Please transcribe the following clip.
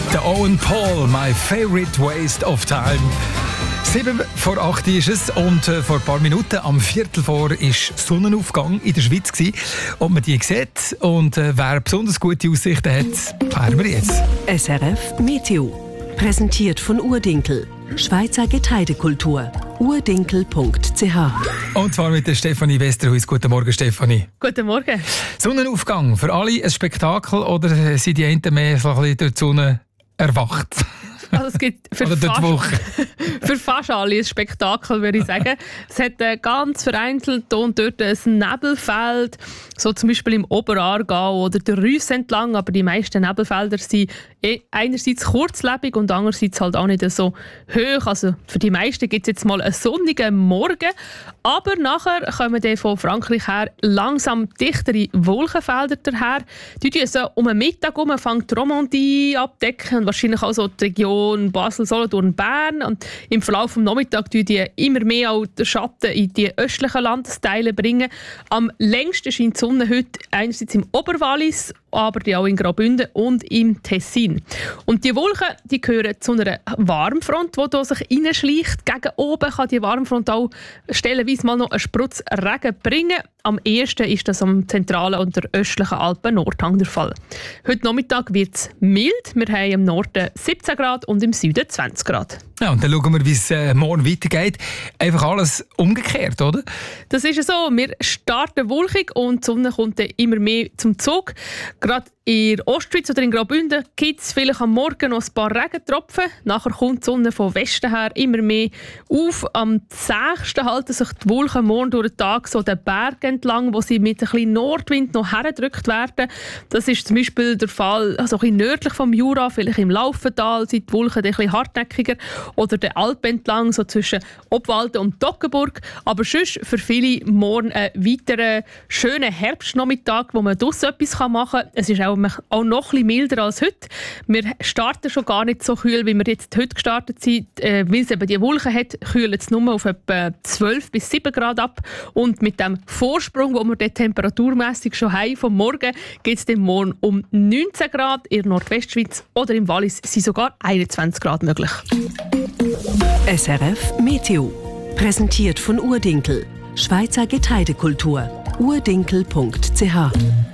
Der Owen Paul, My Favorite Waste of Time. 7:08 ist es und vor ein paar Minuten, am 3:15, war Sonnenaufgang in der Schweiz gewesen. Ob man die sieht und wer besonders gute Aussichten hat, klären wir jetzt. SRF Meteo. Präsentiert von Urdinkel. Schweizer Getreidekultur. urdinkel.ch. Und zwar mit der Stefanie Westerhuis. Guten Morgen, Stefanie. Guten Morgen. Sonnenaufgang, für alle ein Spektakel oder sind die einen mehr so ein bisschen durch die Sonne erwacht? Also es gibt für fast alle ein Spektakel, würde ich sagen. Es hat ganz vereinzelt und dort ein Nebelfeld, so zum Beispiel im Oberaargau oder der Reuss entlang, aber die meisten Nebelfelder sind einerseits kurzlebig und andererseits halt auch nicht so hoch. Also für die meisten gibt es jetzt mal einen sonnigen Morgen, aber nachher kommen dann von Frankreich her langsam dichtere Wolkenfelder daher. Die so um den Mittag herum fängt die Romandie abdecken und wahrscheinlich auch so die Region Basel, Solothurn, Bern. Und im Verlauf des Nachmittags bringen die immer mehr auch den Schatten in die östlichen Landesteile bringen. Am längsten scheint die Sonne heute einerseits im Oberwallis, aber auch in Graubünden und im Tessin. Und die Wolken, die gehören zu einer Warmfront, die sich reinschleicht. Gegen oben kann die Warmfront auch stellenweise mal noch einen Sprutz Regen bringen. Am ehesten ist das am zentralen und der östlichen Alpen-Nordhang der Fall. Heute Nachmittag wird es mild. Wir haben im Norden 17 Grad und im Süden 20 Grad. Ja, und dann schauen wir, wie es morgen weitergeht. Einfach alles umgekehrt, oder? Das ist so. Wir starten wolkig und die Sonne kommt dann immer mehr zum Zug. Gerade in der Ostschweiz oder in Graubünden gibt es vielleicht am Morgen noch ein paar Regentropfen. Nachher kommt die Sonne vom Westen her immer mehr auf. Am 6. halten sich die Wolken morgen durch den Tag so den Berg entlang, wo sie mit ein bisschen Nordwind noch hergedrückt werden. Das ist zum Beispiel der Fall also ein bisschen nördlich vom Jura, vielleicht im Laufental sind die Wolken ein bisschen hartnäckiger. Oder den Alpen entlang, so zwischen Obwalden und Toggenburg. Aber sonst für viele morgen einen weiteren schönen Herbstnachmittag, wo man draussen etwas machen kann. Es ist auch noch ein bisschen milder als heute. Wir starten schon gar nicht so kühl, wie wir jetzt heute gestartet sind. Weil es eben die Wolken hat, kühlt es nur auf etwa 12 bis 7 Grad ab. Und mit dem Vorsprung, den wir dort temperaturmässig schon haben, vom Morgen, geht es dann morgen um 19 Grad. In der Nordwestschweiz oder im Wallis sind sogar 21 Grad möglich. SRF Meteo. Präsentiert von Urdinkel. Schweizer Getreidekultur. urdinkel.ch.